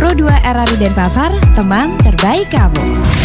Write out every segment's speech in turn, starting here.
Pro2 RRI Denpasar, teman terbaik kamu.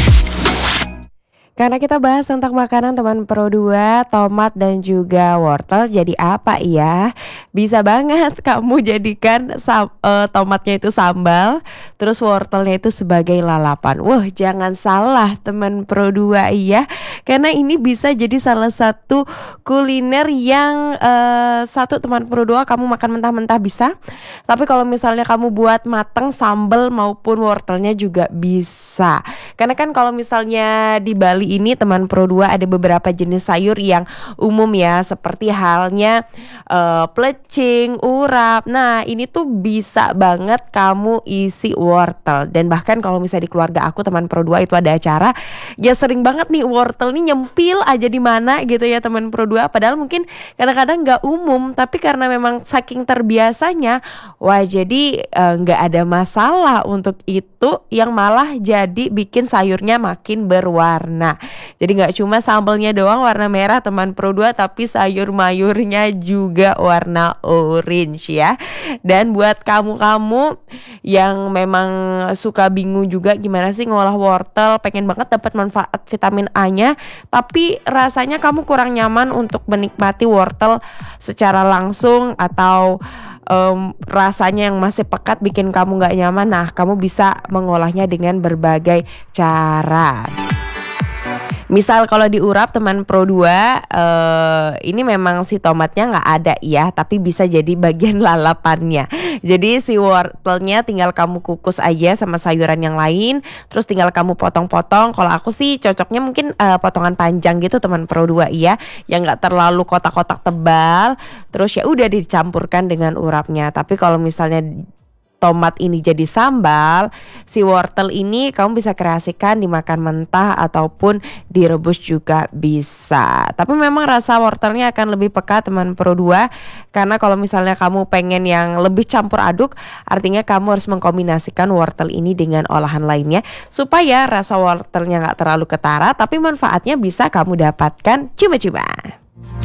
Karena kita bahas tentang makanan teman Pro2, tomat dan juga wortel, jadi apa ya? Bisa banget kamu jadikan tomatnya itu sambal, terus wortelnya itu sebagai lalapan. Wah, jangan salah teman Pro2 ya. Karena ini bisa jadi salah satu kuliner yang satu teman Pro2 kamu makan mentah-mentah bisa. Tapi kalau misalnya kamu buat mateng sambal maupun wortelnya juga bisa. Karena kan kalau misalnya di Bali ini teman Pro2 ada beberapa jenis sayur yang umum ya, seperti halnya plecing, urap. Nah ini tuh bisa banget kamu isi wortel. Dan bahkan kalau misalnya di keluarga aku teman Pro2 itu ada acara, ya sering banget nih wortel nih nyempil aja di mana gitu ya teman Pro2. Padahal mungkin kadang-kadang gak umum, tapi karena memang saking terbiasanya, wah jadi gak ada masalah untuk itu, yang malah jadi bikin sayurnya makin berwarna. Jadi gak cuma sambelnya doang warna merah teman Pro2, tapi sayur mayurnya juga warna orange ya. Dan buat kamu-kamu yang memang suka bingung juga gimana sih ngolah wortel, pengen banget dapat manfaat vitamin A-nya, tapi rasanya kamu kurang nyaman untuk menikmati wortel secara langsung, atau rasanya yang masih pekat bikin kamu gak nyaman. Nah kamu bisa mengolahnya dengan berbagai cara. Misal kalau diurap teman Pro2, ini memang si tomatnya nggak ada ya, tapi bisa jadi bagian lalapannya. Jadi si wortelnya tinggal kamu kukus aja sama sayuran yang lain, terus tinggal kamu potong-potong. Kalau aku sih cocoknya mungkin potongan panjang gitu teman Pro2 ya, yang nggak terlalu kotak-kotak tebal. Terus ya udah dicampurkan dengan urapnya. Tapi kalau misalnya tomat ini jadi sambal, si wortel ini kamu bisa kreasikan dimakan mentah ataupun direbus juga bisa. Tapi memang rasa wortelnya akan lebih pekat teman Pro2, karena kalau misalnya kamu pengen yang lebih campur aduk, artinya kamu harus mengkombinasikan wortel ini dengan olahan lainnya supaya rasa wortelnya gak terlalu ketara, tapi manfaatnya bisa kamu dapatkan cuma-cuma.